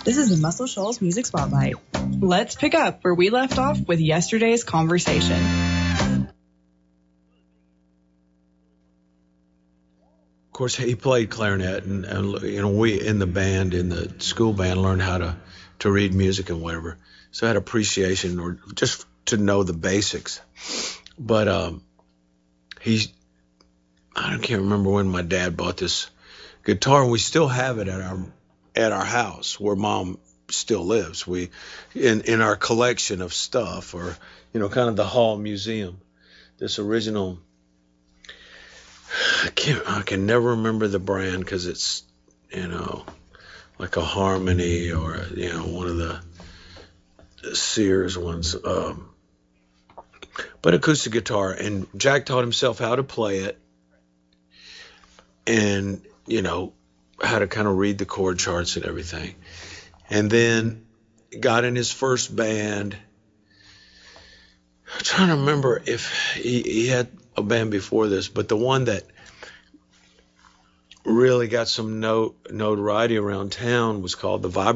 This is the Muscle Shoals Music Spotlight. Let's pick up where we left off with yesterday's conversation. Of course, he played clarinet, and we in the band, in the school band, learned how to read music and whatever. So I had appreciation, or just to know the basics. But I can't remember when my dad bought this guitar, and we still have it at our house where Mom still lives. We in our collection of stuff, or kind of the Hall Museum. This original. I can never remember the brand because it's, like a Harmony or, one of the Sears ones. But acoustic guitar. And Jack taught himself how to play it and, how to kind of read the chord charts and everything. And then got in his first band. I'm trying to remember if he had a band before this, but the one that really got some notoriety around town was called the